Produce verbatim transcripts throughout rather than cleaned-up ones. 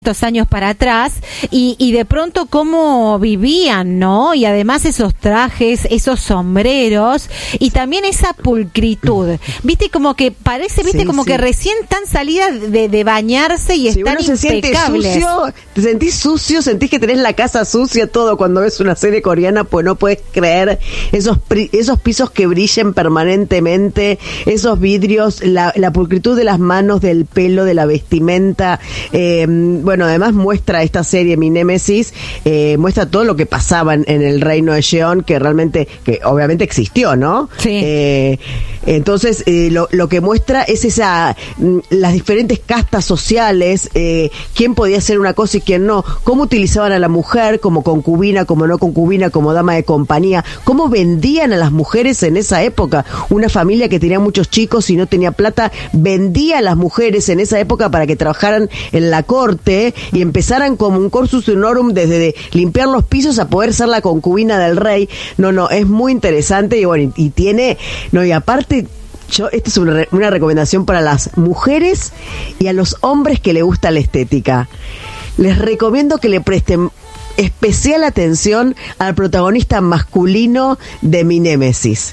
estos años para atrás y, y de pronto cómo vivían, ¿no? Y además esos trajes, esos sombreros y también esa pulcritud. Viste como que parece, viste sí, como sí. que recién están salidas de, de bañarse y si están uno se impecables. Siente sucio, te sentís sucio, sentís que tenés la casa sucia, todo. Cuando ves una serie coreana, pues no puedes creer esos esos pisos que brillen permanentemente, esos vidrios, la, la pulcritud de las manos, del pelo, de la vestimenta. Eh, bueno, además muestra esta serie, Mi Némesis, eh, muestra todo lo que pasaba en, en el reino de Jeon, que realmente, que obviamente existió, ¿no? Sí. Eh, entonces, eh, lo, lo que muestra es esa, las diferentes castas sociales, eh, quién podía hacer una cosa y quién no, cómo utilizaban a la mujer como concubina, como no concubina, como dama de compañía, cómo vendían a las mujeres en esa época. Una familia que tenía muchos chicos y no tenía plata, vendía a las mujeres en esa época para que trabajaran en la corte y empezaran como un cursus honorum desde de limpiar los pisos a poder ser la concubina del rey. No, no, es muy interesante y bueno, y, y tiene, no, y aparte, yo, esta es una, una recomendación para las mujeres y a los hombres que les gusta la estética. Les recomiendo que le presten especial atención al protagonista masculino de Mi Némesis.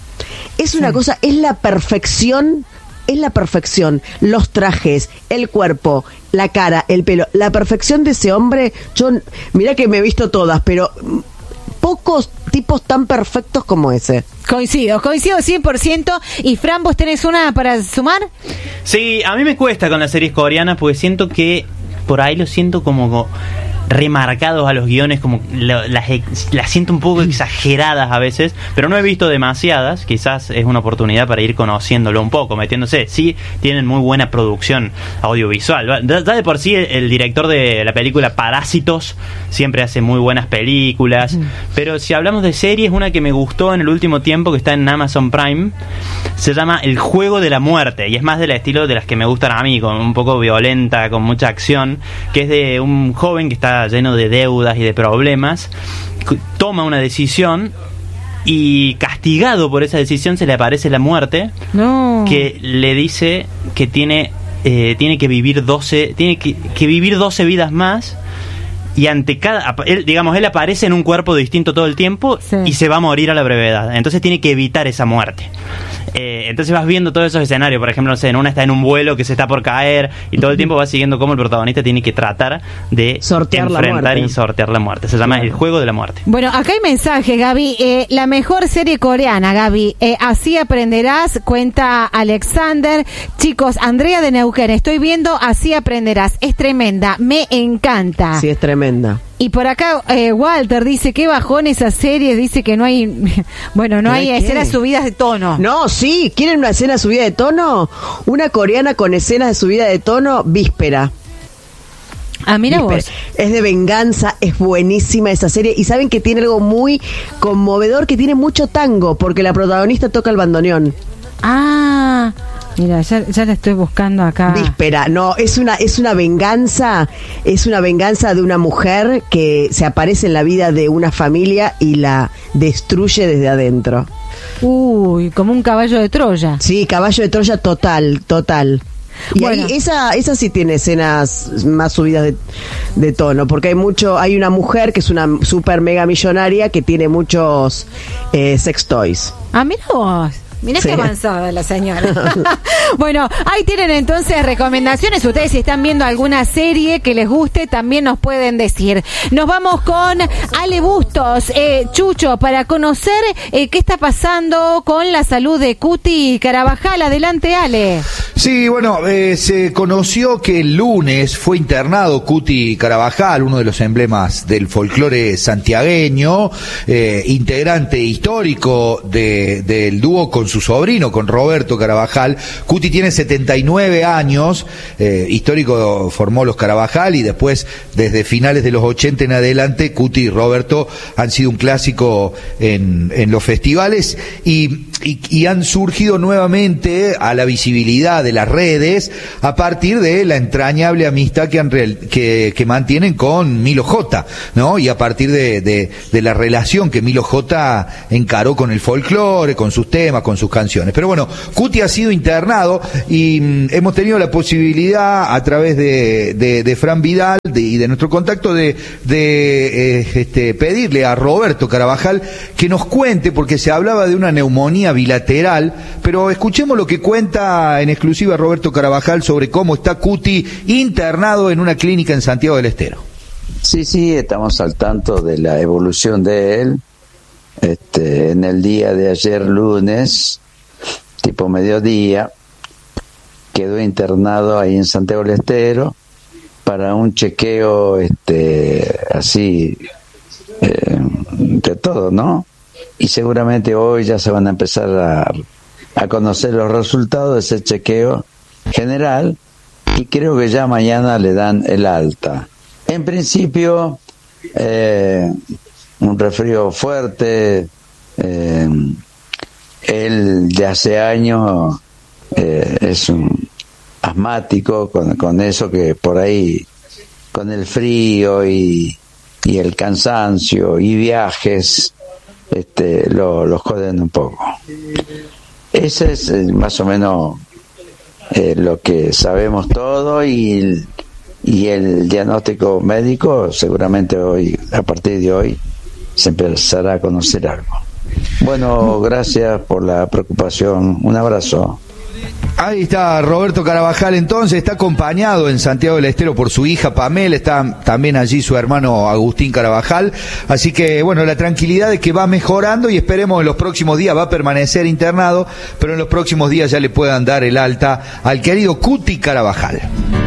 Es una sí. cosa, es la perfección, es la perfección, los trajes, el cuerpo, la cara, el pelo, la perfección de ese hombre. Yo, mirá que me he visto todas, pero pocos tipos tan perfectos como ese. Coincido, coincido cien por ciento. Y Fran, ¿vos tenés una para sumar? Sí, a mí me cuesta con las series coreanas porque siento que por ahí lo siento como... como remarcados a los guiones, como lo, las, las siento un poco exageradas a veces, pero no he visto demasiadas. Quizás es una oportunidad para ir conociéndolo un poco, metiéndose. Sí, tienen muy buena producción audiovisual. Ya de por sí el, el director de la película Parásitos siempre hace muy buenas películas, mm. pero si hablamos de series, una que me gustó en el último tiempo, que está en Amazon Prime, se llama El Juego de la Muerte, y es más del estilo de las que me gustan a mí, con un poco violenta, con mucha acción, que es de un joven que está lleno de deudas y de problemas, toma una decisión y castigado por esa decisión se le aparece la muerte, no. que le dice que tiene eh, tiene que vivir doce tiene que, que vivir doce vidas más, y ante cada, él, digamos, él aparece en un cuerpo distinto todo el tiempo, sí. y se va a morir a la brevedad, entonces tiene que evitar esa muerte. Eh, entonces vas viendo todos esos escenarios, por ejemplo, no sé, en una está en un vuelo que se está por caer y todo el tiempo vas siguiendo cómo el protagonista tiene que tratar de sortear enfrentar y sortear la muerte. Se llama claro. El Juego de la Muerte. Bueno, acá hay mensajes, Gaby. Eh, la mejor serie coreana, Gaby. Eh, Así aprenderás, cuenta Alexander. Chicos, Andrea de Neuquén, estoy viendo Así aprenderás. Es tremenda, me encanta. Sí, es tremenda. Y por acá eh, Walter dice, qué bajón esa serie, dice que no hay, bueno, no hay escenas subidas de tono. No, sí, ¿quieren una escena subida de tono? Una coreana con escenas de subida de tono, Víspera. Ah, mira vos. Es de venganza, es buenísima esa serie. Y saben que tiene algo muy conmovedor, que tiene mucho tango, porque la protagonista toca el bandoneón. Ah, mira, ya, ya la estoy buscando acá. Víspera, no, es una, es una venganza, es una venganza de una mujer que se aparece en la vida de una familia y la destruye desde adentro. Uy, como un caballo de Troya. Sí, caballo de Troya total, total. Y bueno, ahí esa esa sí tiene escenas más subidas de, de tono, porque hay mucho, hay una mujer que es una super mega millonaria que tiene muchos eh, sex toys. Ah, mira vos. Mirá sí. Qué avanzada la señora. Bueno, ahí tienen entonces recomendaciones. Ustedes si están viendo alguna serie que les guste, también nos pueden decir. Nos vamos con Ale Bustos. Eh, Chucho, para conocer eh, qué está pasando con la salud de Cuti Carabajal. Adelante, Ale. Sí, bueno, eh, se conoció que el lunes fue internado Cuti Carabajal, uno de los emblemas del folclore santiagueño, eh, integrante histórico de, del dúo con su sobrino, con Roberto Carabajal. Cuti tiene setenta y nueve años, eh, histórico formó los Carabajal y después, desde finales de los ochenta en adelante, Cuti y Roberto han sido un clásico en, en los festivales. Y y, y han surgido nuevamente a la visibilidad de las redes a partir de la entrañable amistad que, han real, que, que mantienen con Milo J, ¿no? Y a partir de, de, de la relación que Milo J encaró con el folclore, con sus temas, con sus canciones. Pero bueno, Cuti ha sido internado y mm, hemos tenido la posibilidad a través de, de, de Fran Vidal de, y de nuestro contacto de, de eh, este, pedirle a Roberto Carabajal que nos cuente, porque se hablaba de una neumonía bilateral, pero escuchemos lo que cuenta en exclusiva Roberto Carabajal sobre cómo está Cuti internado en una clínica en Santiago del Estero. Sí, sí, estamos al tanto de la evolución de él. Este, en el día de ayer lunes, tipo mediodía, quedó internado ahí en Santiago del Estero para un chequeo, este, así, eh, de todo, ¿no? Y seguramente hoy ya se van a empezar a, a conocer los resultados de ese chequeo general y creo que ya mañana le dan el alta. En principio, eh, un resfrío fuerte, eh, él de hace años eh, es un asmático, con, con eso que por ahí, con el frío y, y el cansancio y viajes, este, lo, los joden un poco. Ese es eh, más o menos eh, lo que sabemos todo y, y el diagnóstico médico seguramente hoy, a partir de hoy, se empezará a conocer algo. Bueno, gracias por la preocupación. Un abrazo. Ahí está Roberto Carabajal, entonces está acompañado en Santiago del Estero por su hija Pamela, está también allí su hermano Agustín Carabajal, así que bueno, la tranquilidad de que va mejorando y esperemos en los próximos días, va a permanecer internado, pero en los próximos días ya le puedan dar el alta al querido Cuti Carabajal.